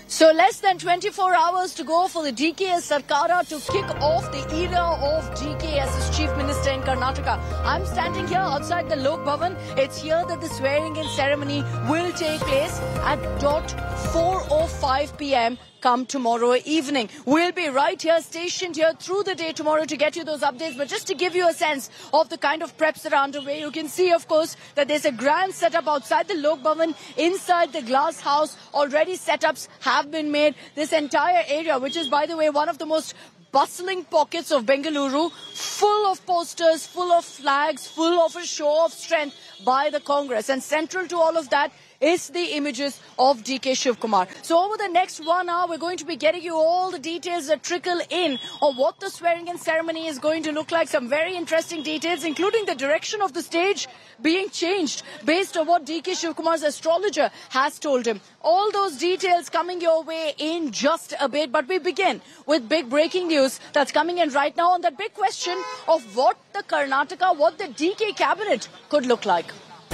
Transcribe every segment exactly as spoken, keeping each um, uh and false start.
So less than twenty-four hours to go for the D K S Sarkara to kick off the era of D K S as Chief Minister in Karnataka. I'm standing here outside the Lok Bhavan. It's here that the swearing-in ceremony will take place at dot four oh five p m come tomorrow evening. We'll be right here, stationed here through the day tomorrow to get you those updates. But just to give you a sense of the kind of preps that are underway, you can see, of course, that there's a grand setup outside the Lok Bhavan, inside the glass house. Already setups have been made. This entire area, which is, by the way, one of the most bustling pockets of Bengaluru, full of posters, full of flags, full of a show of strength by the Congress. And central to all of that is the images of D K Shivkumar. So over the next one hour, we're going to be getting you all the details that trickle in on what the swearing-in ceremony is going to look like. Some very interesting details, including the direction of the stage being changed based on what D K Shivkumar's astrologer has told him. All those details coming your way in just a bit. But we begin with big breaking news that's coming in right now on that big question of what the Karnataka, what the D K cabinet could look like.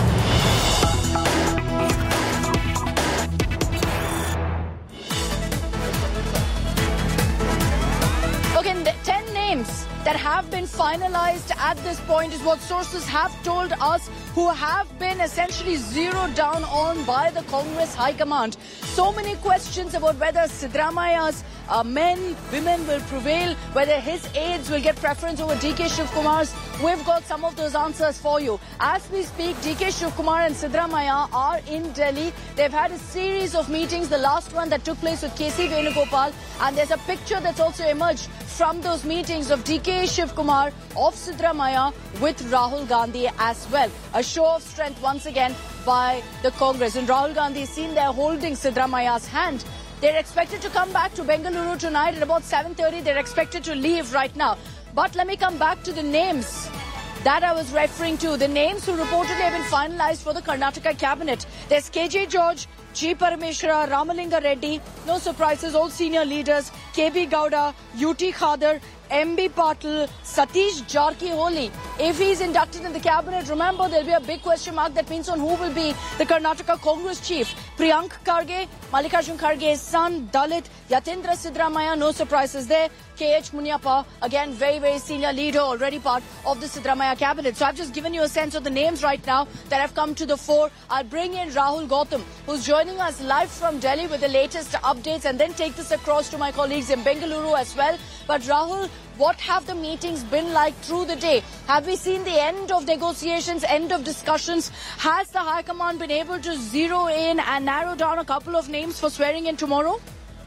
Okay, ten names that have been finalized at this point is what sources have told us, who have been essentially zeroed down on by the Congress High Command. So many questions about whether Siddaramaya's uh, men, women will prevail, whether his aides will get preference over D K Shivkumar's. We've got some of those answers for you. As we speak, D K Shivkumar and Siddaramaya are in Delhi. They've had a series of meetings, the last one that took place with K C Venugopal, and there's a picture that's also emerged from those meetings of D K Shivkumar, of Siddaramaya with Rahul Gandhi as well. A show of strength once again by the Congress. And Rahul Gandhi is seen there holding Siddaramaya's hand. They're expected to come back to Bengaluru tonight at about seven thirty. They're expected to leave right now. But let me come back to the names that I was referring to. The names who reportedly have been finalized for the Karnataka cabinet. There's K J George, G. Parameshwara, Ramalinga Reddy. No surprises, all senior leaders. K B Gowda, U T Khadar, M B Patil, Satish Jarkiholi. If he's inducted in the cabinet, remember there'll be a big question mark. That means on who will be the Karnataka Congress chief. Priyank Kharge, Mallikarjun Kharge's son, Dalit, Yatindra Siddaramaya, no surprises there. K H Munyappa, again very, very senior leader, already part of the Siddaramaya cabinet. So I've just given you a sense of the names right now that have come to the fore. I'll bring in Rahul Gautam, who's joining us live from Delhi with the latest updates, and then take this across to my colleagues in Bengaluru as well. But Rahul, what have the meetings been like through the day? Have we seen the end of negotiations, end of discussions? Has the High Command been able to zero in and narrow down a couple of names for swearing in tomorrow?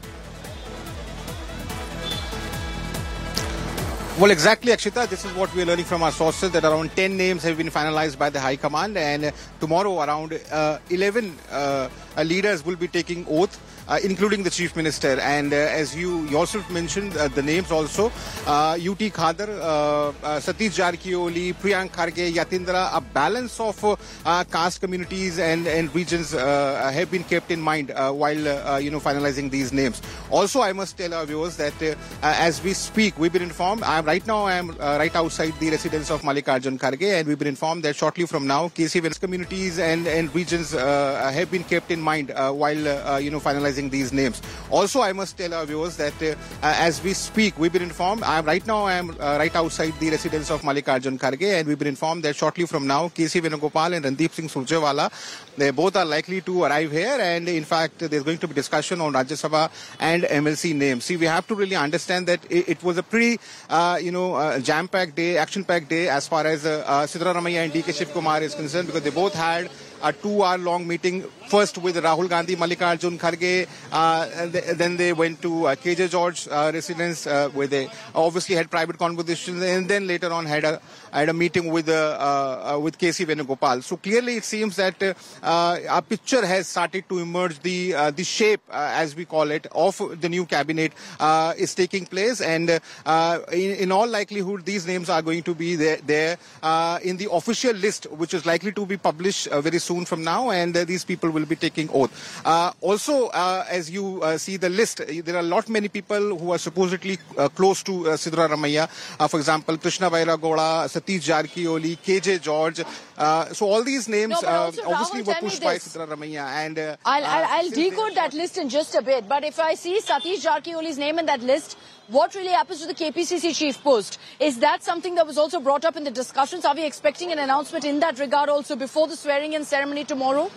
Well, exactly, Akshita. This is what we are learning from our sources, that around ten names have been finalized by the High Command, and uh, tomorrow around uh, eleven uh, uh, leaders will be taking oath, uh, including the Chief Minister. And uh, as you yourself mentioned, uh, the names also, uh, U T Khadar, uh, uh, Satish Jarkiholi, Priyank Kharge, Yatindra, a balance of uh, uh, caste communities and, and regions uh, have been kept in mind uh, while, uh, you know, finalizing these names. Also, I must tell our viewers that uh, as we speak, we've been informed, I'm Right now, I am uh, right outside the residence of Mallikarjun Kharge, and we've been informed that shortly from now, K C Venugopal communities and, and regions uh, have been kept in mind uh, while, uh, you know, finalizing these names. Also, I must tell our viewers that uh, as we speak, we've been informed, I'm right now, I am uh, right outside the residence of Mallikarjun Kharge, and we've been informed that shortly from now, K C Venugopal and Randeep Singh Surjewala, they both are likely to arrive here, and in fact, there's going to be discussion on Rajya Sabha and M L C names. See, we have to really understand that it, it was a pretty uh, you know, uh, jam-packed day, action-packed day as far as uh, uh, Siddaramaya and D K Shivkumar is concerned, because they both had a two-hour-long meeting, first with Rahul Gandhi, Mallikarjun Kharge, uh, and th then they went to uh, K J George uh, residence, uh, where they obviously had private conversations, and then later on had a had a meeting with uh, uh, with K C Venugopal. So clearly, it seems that uh, uh, a picture has started to emerge. The uh, the shape, uh, as we call it, of the new cabinet uh, is taking place, and uh, in, in all likelihood, these names are going to be there, there uh, in the official list, which is likely to be published uh, very soon. soon from now, and uh, these people will be taking oath. Uh, also, uh, as you uh, see the list, there are a lot many people who are supposedly uh, close to uh, Siddaramaiah. Uh, for example, Krishna Bairagoda, Satish Jarkioli, K J George. Uh, so all these names no, uh, also, obviously Rahul, were pushed by Siddaramaiah. And uh, I'll, I'll, I'll uh, decode that list in just a bit. But if I see Satish Jarkioli's name in that list, what really happens to the K P C C chief post? Is that something that was also brought up in the discussions? Are we expecting an announcement in that regard also before the swearing-in ceremony tomorrow?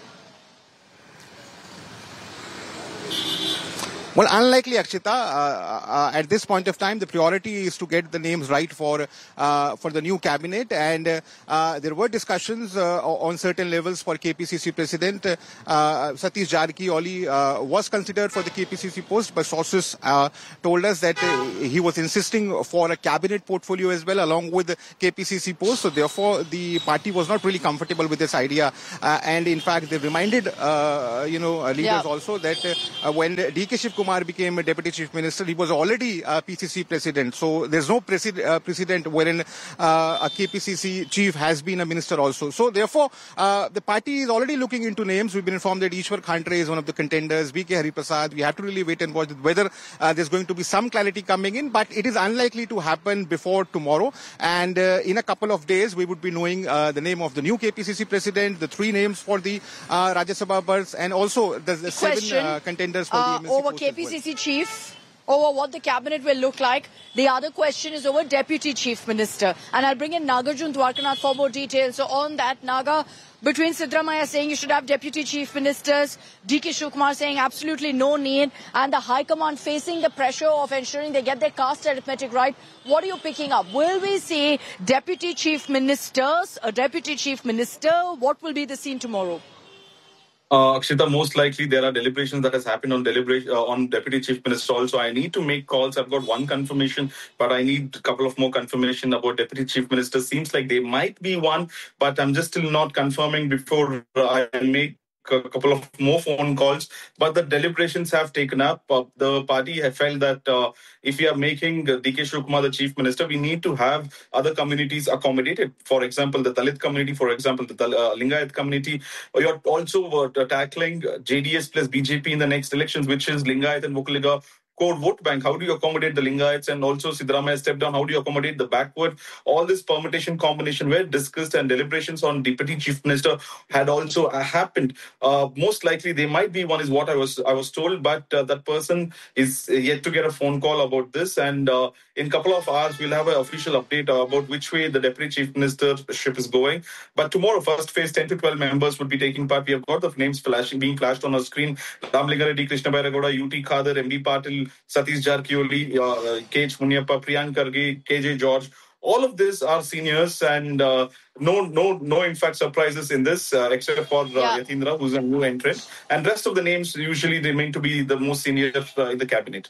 Well, unlikely, Akshita. Uh, uh, at this point of time, the priority is to get the names right for uh, for the new cabinet. And uh, uh, there were discussions uh, on certain levels for K P C C president. Uh, Satish Jarkioli uh, was considered for the K P C C post, but sources uh, told us that uh, he was insisting for a cabinet portfolio as well, along with the K P C C post. So therefore, the party was not really comfortable with this idea. Uh, and in fact, they reminded, uh, you know, leaders yeah. also that uh, when D K Shiv Kumar became a deputy chief minister, he was already a P C C president. So there's no precedent, uh, precedent wherein uh, a K P C C chief has been a minister also. So therefore, uh, the party is already looking into names. We've been informed that Ishwar Khandre is one of the contenders, B K Hariprasad. We have to really wait and watch whether uh, there's going to be some clarity coming in, but it is unlikely to happen before tomorrow. And uh, in a couple of days, we would be knowing uh, the name of the new K P C C president, the three names for the uh, Rajya Sabha berths, and also the, the seven uh, contenders for uh, the M N C over K P C C chief, over what the cabinet will look like. The other question is over deputy chief minister. And I'll bring in Nagarjun Dwarkanath for more details. So on that, Naga, between Siddaramaiah saying you should have deputy chief ministers, D K Shiv Kumar saying absolutely no need, and the High Command facing the pressure of ensuring they get their caste arithmetic right, what are you picking up? Will we see deputy chief ministers, a deputy chief minister? What will be the scene tomorrow? Uh, Akshita, most likely there are deliberations that has happened on deliberation uh, on deputy chief minister also. I need to make calls. I've got one confirmation, but I need a couple of more confirmation about deputy chief minister. Seems like there might be one, but I'm just still not confirming before uh, I make a couple of more phone calls. But the deliberations have taken up. Uh, the party have felt that uh, if we are making uh, D K Shiv Kumar the chief minister, we need to have other communities accommodated. For example, the Dalit community, for example, the uh, Lingayat community. You're also uh, tackling J D S plus B J P in the next elections, which is Lingayat and Vokkaliga core vote bank. How do you accommodate the Lingayats? And also Siddaramaiah step down. How do you accommodate the backward? All this permutation combination were discussed, and deliberations on deputy chief minister had also uh, happened. Uh, most likely they might be one is what I was I was told, but uh, that person is yet to get a phone call about this. And uh, in a couple of hours we'll have an official update uh, about which way the deputy chief ministership is going. But tomorrow, first phase, ten to twelve members would be taking part. We have got the names flashing, being flashed on our screen. Ramlinga Reddy, Krishna Bairagoda, U T Khadar, M B Patil, Satish Jarkioli, uh, K H Munyappa, Priyank Kharge, K J George. All of these are seniors, and uh, no, no, no. In fact, surprises in this, uh, except for uh, yeah. Yatindra, who's a new entrant, and rest of the names usually remain to be the most senior uh, in the cabinet.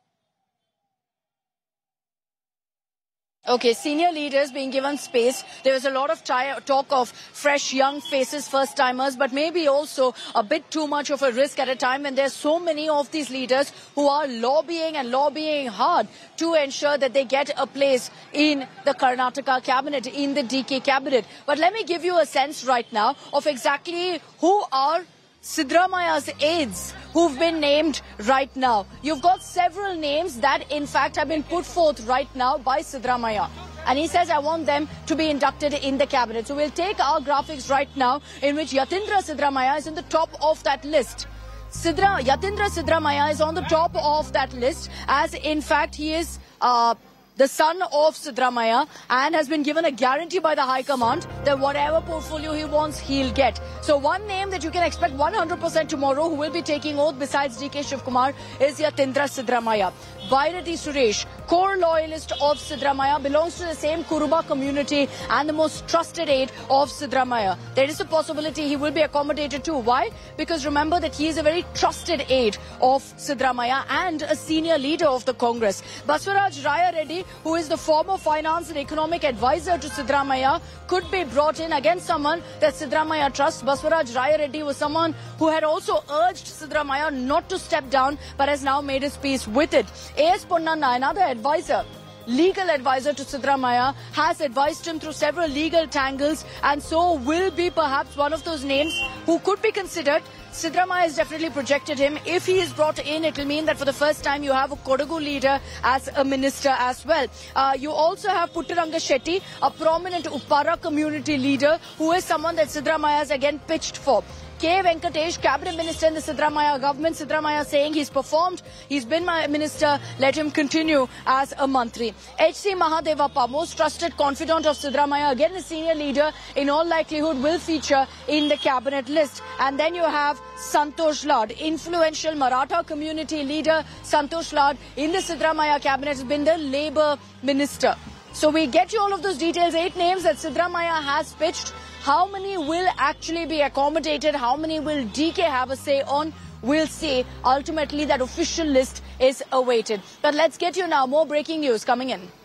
Okay, senior leaders being given space. There was a lot of talk of fresh, young faces, first-timers, but maybe also a bit too much of a risk at a time when there's so many of these leaders who are lobbying and lobbying hard to ensure that they get a place in the Karnataka cabinet, in the D K cabinet. But let me give you a sense right now of exactly who are Siddaramaiah's aides who've been named right now. You've got several names that in fact have been put forth right now by Siddaramaiah. And he says, I want them to be inducted in the cabinet. So we'll take our graphics right now in which Yatindra Siddaramaiah is in the top of that list. Sidra, Yatindra Siddaramaiah is on the top of that list, as in fact he is uh, the son of Siddaramaiah, and has been given a guarantee by the High Command that whatever portfolio he wants, he'll get. So one name that you can expect one hundred percent tomorrow who will be taking oath besides D K Shiv Kumar is Yatindra Siddaramaiah. Vairati Suresh, core loyalist of Siddaramaiah, belongs to the same Kuruba community and the most trusted aide of Siddaramaiah. There is a possibility he will be accommodated too. Why? Because remember that he is a very trusted aide of Siddaramaiah and a senior leader of the Congress. Baswaraj Raya Reddy, who is the former finance and economic advisor to Siddaramaiah, could be brought in, against someone that Siddaramaiah trusts. Baswaraj Raya Reddy was someone who had also urged Siddaramaiah not to step down, but has now made his peace with it. A S Ponnanna, another advisor. legal advisor to Siddaramaiah, has advised him through several legal tangles, and so will be perhaps one of those names who could be considered. Siddaramaiah has definitely projected him. If he is brought in, it will mean that for the first time you have a Kodagu leader as a minister as well. Uh, you also have Puttaranga Shetty, a prominent Uppara community leader, who is someone that Siddaramaiah has again pitched for. K. Venkatesh, cabinet minister in the Siddaramaiah government. Siddaramaiah saying he's performed, he's been my minister, let him continue as a mantri. H C Mahadevappa, most trusted confidant of Siddaramaiah, again a senior leader, in all likelihood will feature in the cabinet list. And then you have Santosh Lad, influential Maratha community leader. Santosh Lad in the Siddaramaiah cabinet has been the Labour minister. So we get you all of those details, eight names that Siddaramaiah has pitched. How many will actually be accommodated? How many will D K have a say on? We'll see. Ultimately, that official list is awaited. But let's get you now more breaking news coming in.